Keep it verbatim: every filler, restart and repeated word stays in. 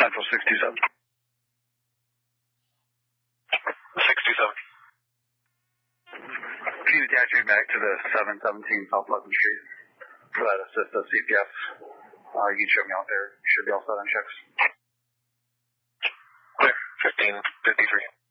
Central sixty-seven. sixty-seven. Can you attach you back to the seven seventeen South Pleasant Street for that assist of C P F? Uh, you can show me out there. You should be all set on checks. Clear. fifteen fifty-three.